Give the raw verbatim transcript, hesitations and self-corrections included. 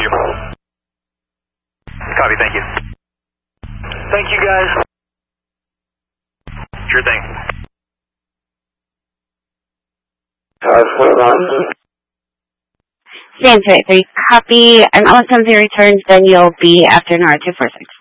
you. Copy, thank you. Thank you, guys. Sure thing. Stand two eight three, copy. And all time he returns, then you'll be after N R two four six.